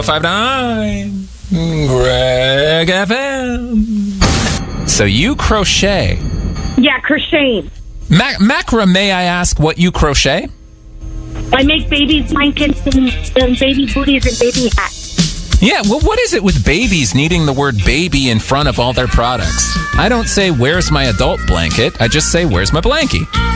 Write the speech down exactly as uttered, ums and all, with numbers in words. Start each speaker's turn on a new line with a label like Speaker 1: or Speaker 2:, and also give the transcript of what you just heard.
Speaker 1: five nine Greg F M. So you crochet.
Speaker 2: Yeah, crocheting.
Speaker 1: Mac- macrame, I ask what you crochet?
Speaker 2: I make babies blankets and, and baby booties and baby hats.
Speaker 1: Yeah, well, what is it with babies needing the word baby in front of all their products? I don't say, where's my adult blanket? I just say, where's my blankie?